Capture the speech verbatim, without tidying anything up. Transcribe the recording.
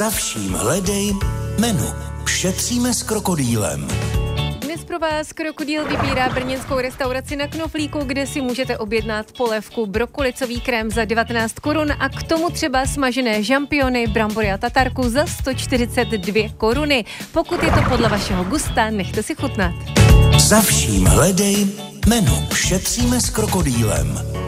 Za vším hledej menu. Šetříme s krokodýlem. Dnes pro vás Krokodýl vybírá brněnskou restauraci Na Knoflíku, kde si můžete objednat polévku brokolicový krém za devatenáct korun a k tomu třeba smažené žampiony, brambory a tatarku za sto čtyřicet dvě koruny. Pokud je to podle vašeho gusta, nechte si chutnat. Za vším hledej menu. Šetříme s krokodýlem.